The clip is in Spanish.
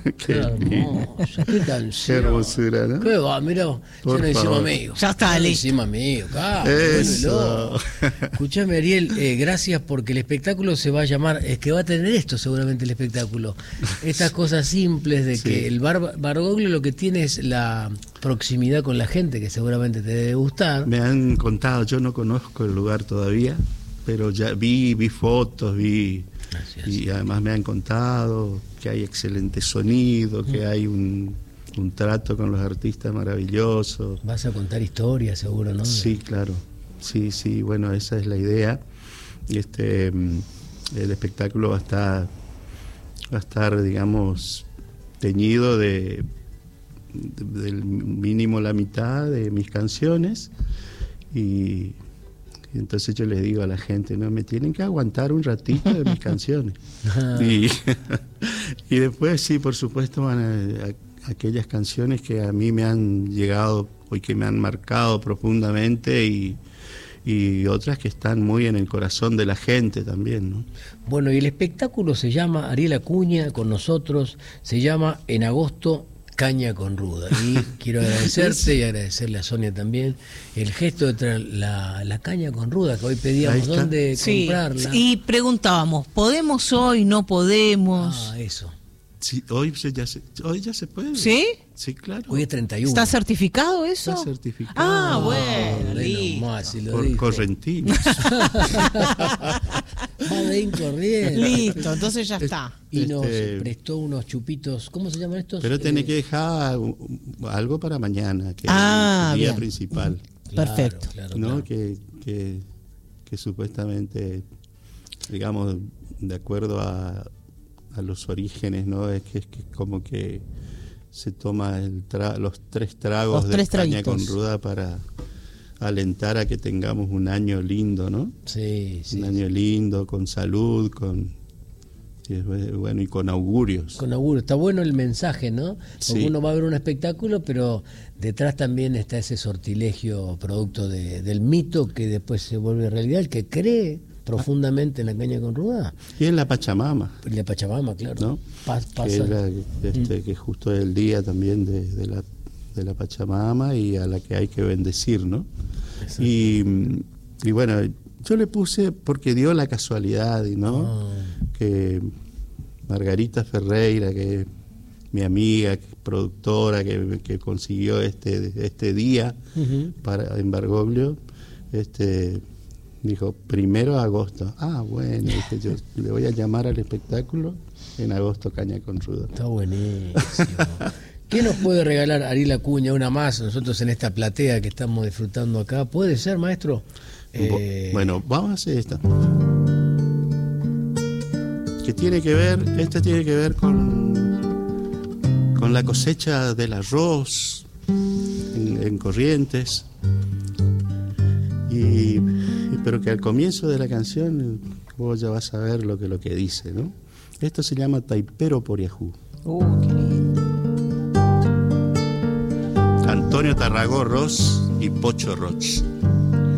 Qué hermoso, qué canción. Qué hermosura, ¿no? Qué va, mirá, ya nos hicimos amigos. Ya está, listo. Nos hicimos amigos, Eso. Escuchame, Ariel, gracias porque el espectáculo se va a llamar, es que va a tener esto seguramente el espectáculo. Estas cosas simples de que el Bargoglio lo que tiene es la proximidad con la gente, que seguramente te debe gustar. Me han contado, yo no conozco el lugar todavía, pero ya vi fotos, Gracias. y además me han contado que hay excelente sonido, que hay un trato con los artistas maravilloso. Vas a contar historias, seguro, ¿no? Sí, claro. Sí, bueno, esa es la idea. El espectáculo va a estar, digamos, teñido del mínimo la mitad de mis canciones, y entonces yo les digo a la gente, no, me tienen que aguantar un ratito de mis canciones. Y después sí, por supuesto, van a aquellas canciones que a mí me han llegado y que me han marcado profundamente, y otras que están muy en el corazón de la gente también, ¿no? Bueno, y el espectáculo se llama Ariel Acuña con nosotros, se llama En agosto Caña con Ruda. Y quiero agradecerte y agradecerle a Sonia también el gesto de traer la caña con ruda, que hoy pedíamos dónde comprarla. Y preguntábamos, ¿podemos hoy? ¿No podemos? Ah, eso. Sí, hoy ya se puede. ¿Sí? Sí, claro. Hoy es 31. ¿Está certificado eso? Está certificado. Ah, bueno, menos listo. mal, si lo Por dijo. correntinos. Madín corriente. Listo, entonces ya está. Y nos prestó unos chupitos, ¿cómo se llaman estos? Pero tenés que dejar algo para mañana, que es el día principal. Perfecto. Claro, ¿no? claro. Que supuestamente, digamos, de acuerdo a los orígenes, ¿no? Es que como que se toma los 3 tragos de caña con ruda para alentar a que tengamos un año lindo, ¿no? Sí. Un año lindo, con salud, y con augurios. Con augurio. Está bueno el mensaje, ¿no? Porque Sí. uno va a ver un espectáculo, pero detrás también está ese sortilegio producto del mito que después se vuelve realidad, el que cree profundamente en la caña con ruda. Y en la Pachamama, Y la Pachamama, claro. ¿no? Pasa. Que es justo el día también de la Pachamama, y a la que hay que bendecir, ¿no? Y bueno, yo le puse porque dio la casualidad, ¿no? Que Margarita Ferreira, que es mi amiga, que es productora, que consiguió este día en Bargoglio, dijo 1 de agosto. Ah, bueno, dije yo, le voy a llamar al espectáculo En agosto Caña con Ruda. Está buenísimo. ¿Qué nos puede regalar Ariel Acuña, una más, nosotros en esta platea que estamos disfrutando acá? ¿Puede ser, maestro? Bueno, vamos a hacer esta. Esta tiene que ver con la cosecha del arroz en Corrientes. Pero que al comienzo de la canción vos ya vas a ver lo que dice, ¿no? Esto se llama Taipero Poriajú. Qué lindo. Antonio Tarragó Ross y Pocho Roch.